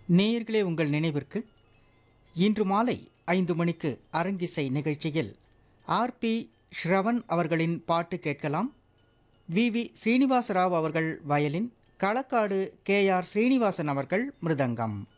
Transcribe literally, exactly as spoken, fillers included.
நேயர்களே, உங்கள் நினைவிற்கு இன்று மாலை ஐந்து மணிக்கு அரங்கிசை நிகழ்ச்சியில் ஆர் பி ஸ்ரவன் அவர்களின் பாட்டு கேட்கலாம். வி வி ஸ்ரீனிவாசராவ் அவர்கள் violin, Kalakkad K R Srinivasan அவர்கள் மிருதங்கம்.